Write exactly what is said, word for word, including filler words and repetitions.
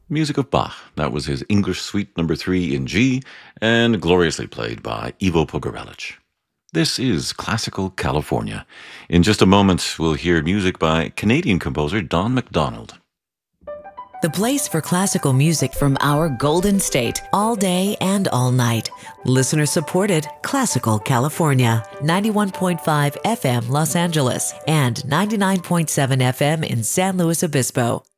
Music of Bach. That was his English Suite number three in G, and gloriously played by Ivo Pogorelic. This is Classical California. In just a moment, we'll hear music by Canadian composer Don McDonald. The place for classical music from our Golden State, all day and all night. Listener supported Classical California, ninety-one point five F M Los Angeles and ninety-nine point seven F M in San Luis Obispo.